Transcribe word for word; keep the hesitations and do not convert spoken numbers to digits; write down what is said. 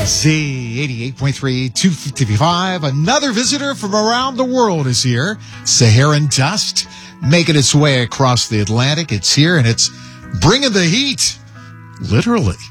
Z eighty-eight point three, two fifty-five. Another visitor from around the world is here. Saharan dust making its way across the Atlantic. It's here and it's bringing the heat. Literally.